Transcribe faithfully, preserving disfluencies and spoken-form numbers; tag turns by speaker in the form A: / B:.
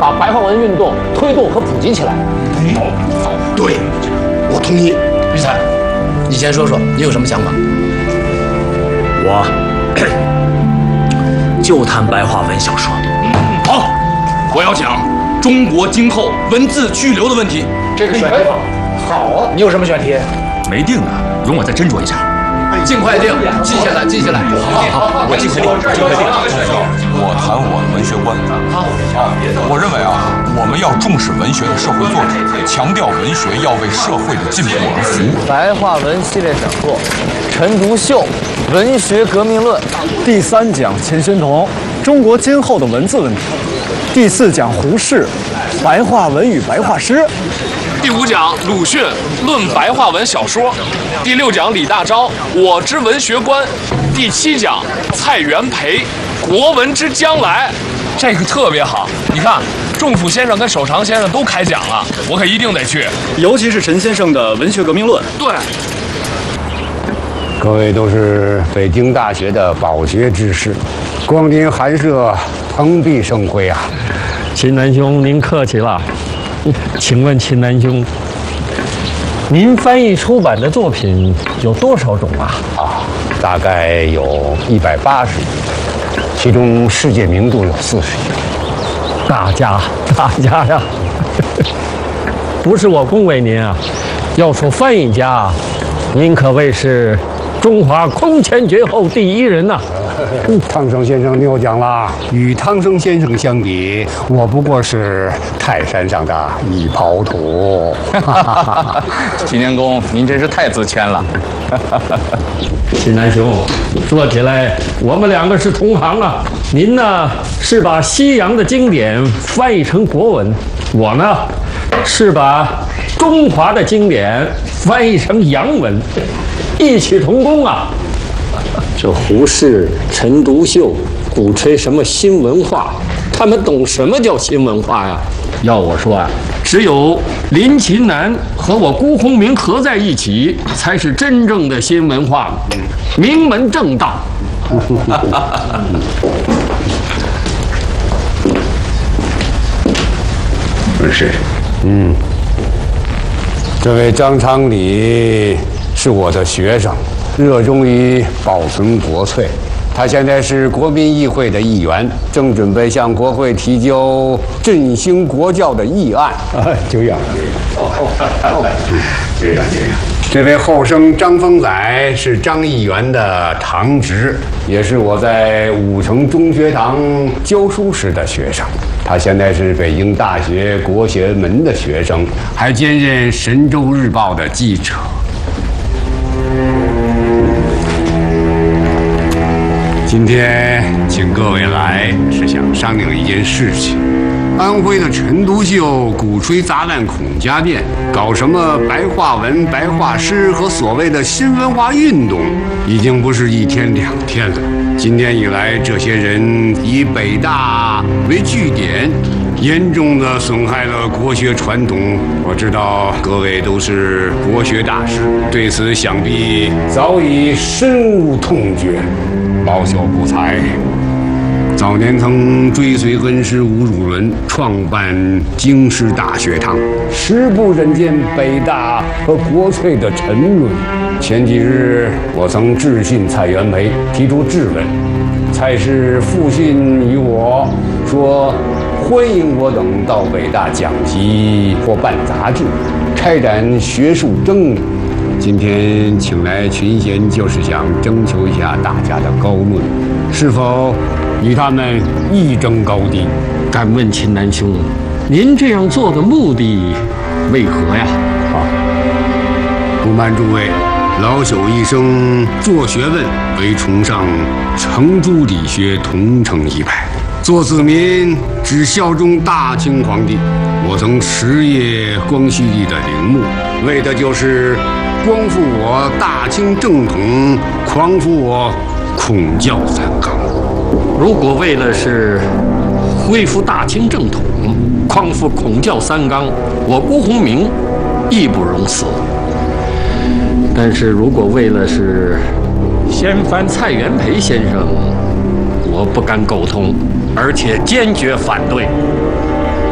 A: 把白话文运动推动和普及起来。
B: 好，对，我同意。
C: 于才，你先说说，你有什么想法？
D: 我就谈白话文小说。
E: 好，我要讲中国今后文字去留的问题。
A: 这个选题好啊！
C: 你有什么选题？
E: 没定呢，容我再斟酌一下。
C: 尽快定，记下来，记下来。
E: 好，好，我尽快定，尽快定。
F: 我谈我的文学观。我认为啊，我们要重视文学的社会作用，强调文学要为社会的进步而服务。
G: 白话文系列讲座，陈独秀《文学革命论》，
H: 第三讲钱玄同《中国今后的文字问题》，第四讲胡适《白话文与白话诗》。
I: 第五讲鲁迅论白话文小说，第六讲李大钊我之文学观，第七讲蔡元培国文之将来。这个特别好，你看仲甫先生跟守常先生都开讲了，我可一定得去。
H: 尤其是陈先生的《文学革命论》。
I: 对，
J: 各位都是北京大学的饱学之士，光临寒舍，蓬荜生辉啊！
K: 秦南兄，您客气了。请问秦南兄，您翻译出版的作品有多少种啊？
J: 啊，大概有一百八十余，其中世界名著有四十余。
K: 大家，大家呀！不是我恭维您啊，要说翻译家，您可谓是中华空前绝后第一人呐、啊！
J: 汤生先生牛讲了，与汤生先生相比，我不过是泰山上的一抔土。
A: 秦年公，您真是太自谦了。
K: 秦南兄，说起来，我们两个是同行啊。您呢是把西洋的经典翻译成国文，我呢是把中华的经典翻译成洋文，异曲同工啊。
A: 这胡适、陈独秀鼓吹什么新文化，他们懂什么叫新文化呀？
K: 要我说啊，只有林琴南和我辜鸿铭合在一起，才是真正的新文化，名门正道。
J: 不是，嗯，这位张昌礼是我的学生。热衷于保存国粹，他现在是国民议会的议员，正准备向国会提交振兴国教的议案。啊，就这样，这样这样。这位后生张丰载是张议员的堂侄，也是我在武城中学堂教书时的学生。他现在是北京大学国学门的学生，还兼任《神州日报》的记者。今天请各位来是想商量一件事情。安徽的陈独秀鼓吹砸烂孔家店，搞什么白话文、白话诗和所谓的新文化运动，已经不是一天两天了。今天以来，这些人以北大为据点，严重的损害了国学传统。我知道各位都是国学大师，对此想必早已深恶痛绝。老朽不才，早年曾追随恩师吴汝伦创办京师大学堂，实不忍见北大和国粹的沉沦。前几日我曾致信蔡元培，提出质问。蔡氏复信于我说，欢迎我等到北大讲习或办杂志，开展学术争议。今天请来群贤，就是想征求一下大家的高论，是否与他们一争高低？
K: 敢问秦南兄，您这样做的目的为何呀？
J: 啊，不瞒诸位，老朽一生做学问为崇尚程朱理学同城一派，做子民只效忠大清皇帝。我曾实业光绪帝的陵墓，为的就是光复我大清正统，匡扶我孔教三纲。
K: 如果为了是恢复大清正统，匡扶孔教三纲，我辜鸿铭义不容辞。但是如果为了是掀翻蔡元培先生，我不敢苟同，而且坚决反对。